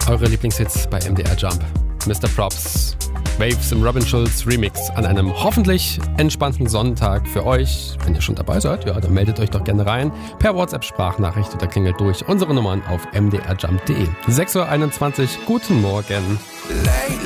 Eure Lieblingshits bei MDR Jump. Mr. Props, Waves im Robin Schulz Remix an einem hoffentlich entspannten Sonntag für euch. Wenn ihr schon dabei seid, ja, dann meldet euch doch gerne rein. Per WhatsApp-Sprachnachricht oder klingelt durch unsere Nummern auf mdrjump.de. 6.21 Uhr, guten Morgen.